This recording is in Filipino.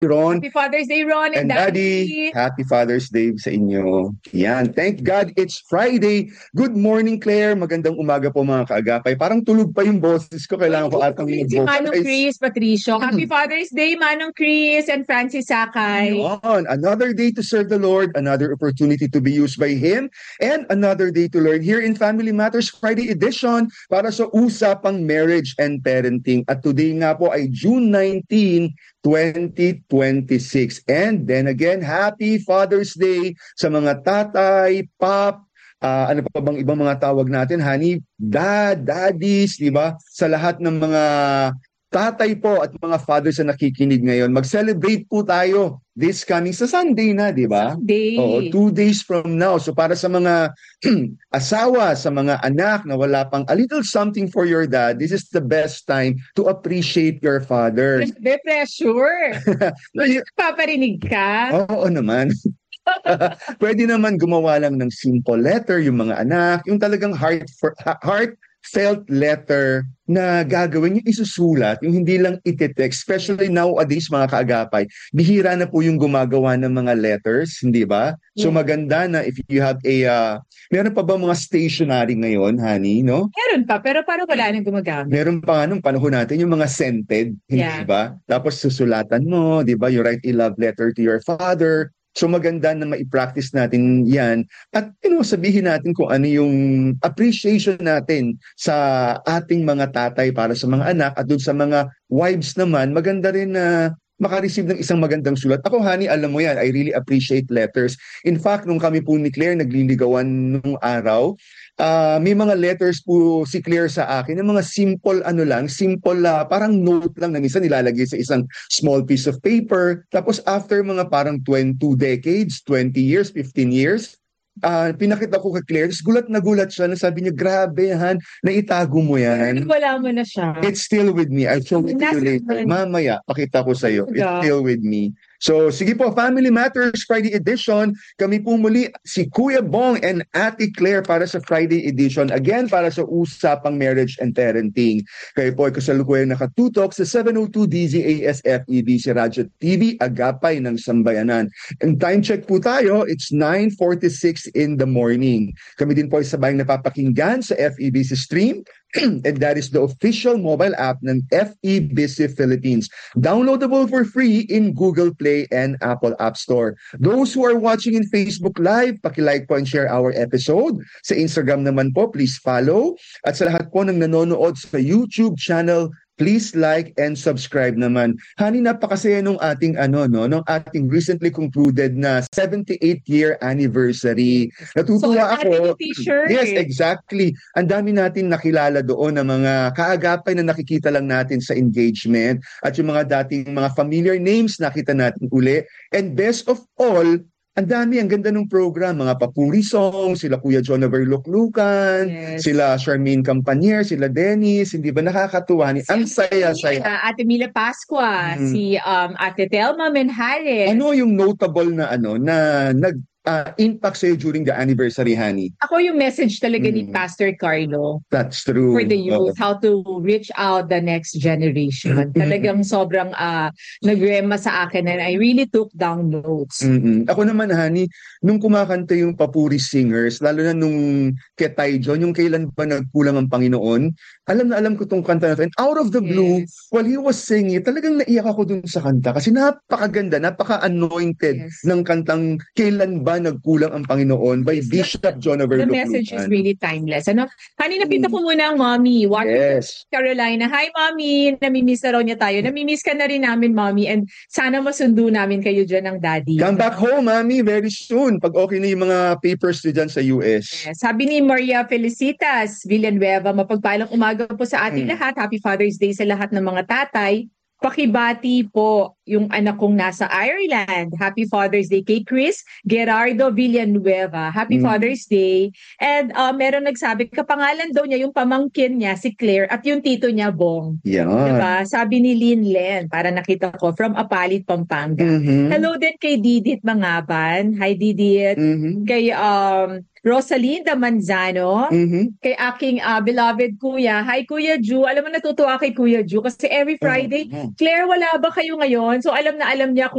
Ron. Happy Father's Day, Ron and And Daddy. Happy Father's Day sa inyo. Yan. Thank God it's Friday. Good morning, Claire. Magandang umaga po mga kaagapay. Parang tulog pa yung boses ko. Kailangan ko atang Si Manong mag-vocalize. Chris Patricio. Happy Father's Day, Manong Chris and Francis Sakay. On another day to serve the Lord, another opportunity to be used by Him, and another day to learn here in Family Matters Friday edition para sa usapang marriage and parenting. At today nga po ay June 19, 2026. And then again, happy Father's Day sa mga tatay, pop, ano pa bang ibang mga tawag natin, honey, dad, daddies, di ba? Sa lahat ng mga tatay po at mga fathers na nakikinig ngayon, mag-celebrate po tayo this coming sa Sunday na, di ba? Sunday. Oo, 2 days from now. So para sa mga asawa, sa mga anak na wala pang a little something for your dad, this is the best time to appreciate your father. Be pressure. Paparinig ka. Oo naman. Pwede naman gumawa lang ng simple letter yung mga anak, yung talagang heartfelt letter na gagawin yung isusulat, yung hindi lang iti-text. Especially nowadays mga kaagapay, bihira na po yung gumagawa ng mga letters, hindi ba? So maganda na if you have meron pa ba mga stationery ngayon, honey, no? Meron pa, pero parang wala nang gumagamit. Meron pa nga nung panahon natin yung mga scented, hindi ba? Tapos susulatan mo, di ba? You write a love letter to your father. So maganda na ma-practice natin yan at sabihin natin kung ano yung appreciation natin sa ating mga tatay para sa mga anak at doon sa mga wives naman, maganda rin na makareceive ng isang magandang sulat. Ako, honey, alam mo yan, I really appreciate letters. In fact, nung kami po ni Claire nagliligawan nung araw, may mga letters po si Claire sa akin, yung mga simple parang note lang na minsan nilalagay sa isang small piece of paper. Tapos after mga parang 22 decades, 20 years, 15 years, pinakita ko kay Claire, gulat na gulat siya, sabi niya, grabe Han, naitago mo yan. Wala mo na siya. It's still with me. I'll show it to you later. Mamaya, pakita ko sa'yo. It's still with me. So, sige po, Family Matters Friday edition. Kami po muli si Kuya Bong and Ate Claire para sa Friday edition. Again, para sa usapang marriage and parenting. Kayo po ay kasalukuyan nakatutok sa 702 DZAS FEBC Radio TV, Agapay ng Sambayanan. And time check po tayo, it's 9:46 in the morning. Kami din po ay sabayang napapakinggan sa FEBC stream. And that is the official mobile app ng FEBC Philippines. Downloadable for free in Google Play and Apple App Store. Those who are watching in Facebook Live, paki-like po and share our episode. Sa Instagram naman po, please follow. At sa lahat po ng nanonood sa YouTube channel, please like and subscribe naman. Honey, napakasaya nung ating nung ating recently concluded na 78th year anniversary. Natutuwa ako. Yes, exactly. Ang dami natin nakilala doon na mga kaagapay na nakikita lang natin sa engagement at yung mga dating mga familiar names nakita natin uli. And best of all, ang ganda ng program, mga papuri songs, sila Kuya Jonaver Luklukan, sila Charmaine Campanier, sila Dennis, hindi ba nakakatuwa? Ang saya-saya. Ate Mila Pascua, si Ate Telma Menjales. Ano yung notable na impact sa'yo during the anniversary, honey? Ako yung message talaga ni Pastor Carlo. That's true. For the youth, how to reach out the next generation. Talagang sobrang nagrema sa akin and I really took down notes. Ako naman, honey, nung kumakanta yung Papuri Singers, lalo na nung Ketay John, yung Kailan Ba Nagkulang ang Panginoon, alam na alam ko tong kanta na to. And out of the blue, while he was singing, talagang naiyak ako dun sa kanta kasi napakaganda, napaka-anointed ng kantang Kailan Ba Nagkulang ang Panginoon by Bishop Jonaver The Luklukan. message is really timeless. Kanina pinta ko muna ang mommy. Carolina. Hi, mommy. Namimiss na raw niya tayo. Namimiss ka na rin namin, mommy. And sana masundo namin kayo dyan ng daddy. Come back home, mommy, very soon. Pag okay na yung mga papers dyan sa US. Sabi ni Maria Felicitas Villanueva, mapagpalang umaga po sa ating lahat. Happy Father's Day sa lahat ng mga tatay. Pakibati po yung anak kong nasa Ireland. Happy Father's Day kay Chris Gerardo Villanueva. Happy Father's Day. And meron nagsabi, kapangalan daw niya yung pamangkin niya, si Claire, at yung tito niya, Bong. Diba? Sabi ni Lynn Len, para nakita ko, from Apalit, Pampanga. Hello din kay Didit Mangaban. Hi, Didit. Kay Rosalinda Manzano, kay aking beloved kuya. Hi, Kuya Ju. Alam mo, natutuwa kay Kuya Ju kasi every Friday, Claire, wala ba kayo ngayon? So, alam na alam niya kung